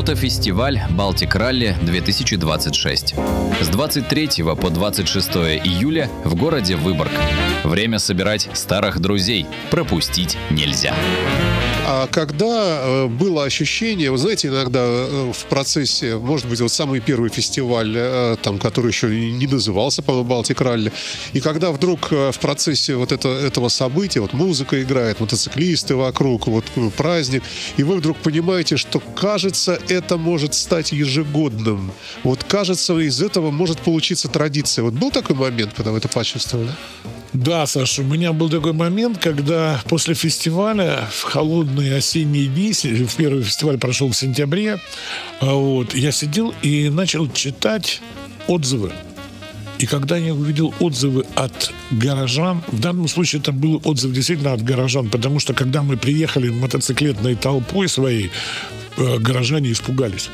Мотофестиваль «Балтик Ралли 2026». С 23 по 26 июля в городе Выборг. Время собирать старых друзей. Пропустить нельзя. А когда было ощущение, вы знаете, иногда в процессе, может быть, вот самый первый фестиваль, там, который еще не назывался, по-моему, «Балтик Ралли», и когда вдруг в процессе вот этого события, вот музыка играет, мотоциклисты вокруг, вот праздник, и вы вдруг понимаете, что, кажется, это может стать ежегодным. Вот, кажется, из этого может получиться традиция. Вот был такой момент, когда вы это почувствовали? Да, Саша, у меня был такой момент, когда после фестиваля в холодные осенние дни, первый фестиваль прошел в сентябре, я сидел и начал читать отзывы. И когда я увидел отзывы от горожан, в данном случае это был отзыв действительно от горожан, потому что когда мы приехали мотоциклетной толпой своей, горожане испугались.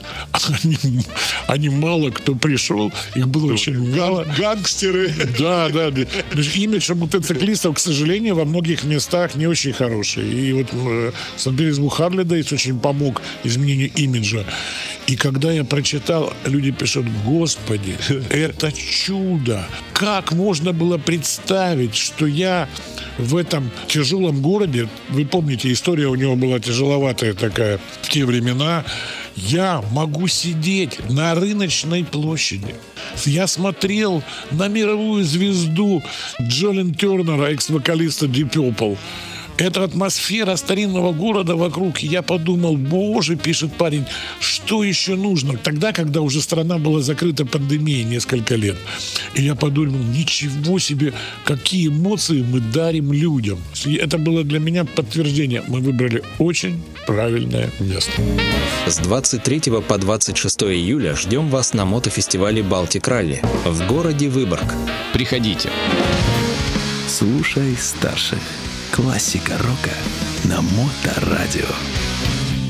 Они мало кто пришел, их было очень мало. Гангстеры. Да. Имидж мотоциклистов, к сожалению, во многих местах не очень хороший. И вот Сан-Петербург Харли Дейвидсон очень помог изменению имиджа. И когда я прочитал, люди пишут: «Господи, это чудо! Как можно было представить, что я в этом тяжелом городе, вы помните, история у него была тяжеловатая такая в те времена, я могу сидеть на рыночной площади». Я смотрел на мировую звезду Джолин Тернера, экс-вокалиста Deep Purple. Это атмосфера старинного города вокруг. И я подумал: боже, пишет парень, что еще нужно? Тогда, когда уже страна была закрыта пандемией несколько лет. И я подумал: ничего себе, какие эмоции мы дарим людям. И это было для меня подтверждение. Мы выбрали очень правильное место. С 23 по 26 июля ждем вас на мотофестивале «Балтик Ралли» в городе Выборг. Приходите. Слушай старших. Классика рока на Моторадио.